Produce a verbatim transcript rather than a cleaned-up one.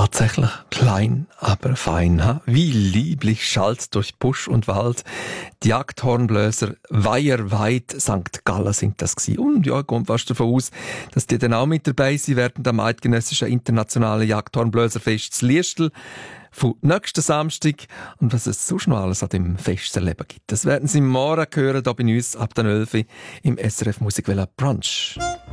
Tatsächlich klein, aber fein. Ha? Wie lieblich schallt durch Busch und Wald. Die Jagdhornbläser Weiherweit Sankt Gallen sind das gewesen. Und ja, ich gehe fast davon aus, dass die dann auch mit dabei sind während am eidgenössischen internationalen Jagdhornbläserfest zu Liestel von nächsten Samstag. Und was es sonst noch alles an dem Fest zu erleben gibt, das werden Sie morgen hören, hier bei uns ab der elf Uhr im S R F Musikwelle Brunch.